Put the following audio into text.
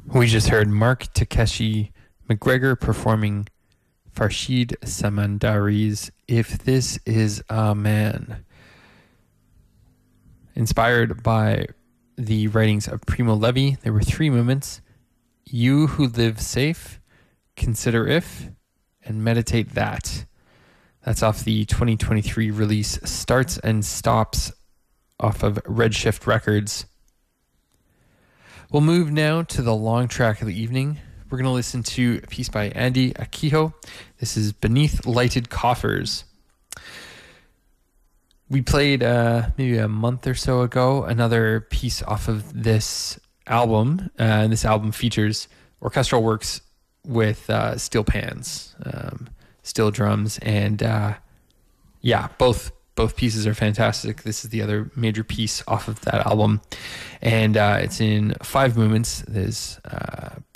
We just heard Mark Takeshi McGregor performing Farshid Samandari's If This Is a Man. Inspired by the writings of Primo Levi, there were three movements: You Who Live Safe, Consider If, and Meditate That. That's off the 2023 release Starts and Stops off of Redshift Records. We'll move now to the long track of the evening. We're going to listen to a piece by Andy Akiho. This is Beneath Lighted Coffers. We played maybe a month or so ago another piece off of this album. And this album features orchestral works with steel pans, steel drums, and both pieces are fantastic. This is the other major piece off of that album, and it's in 5 movements. There's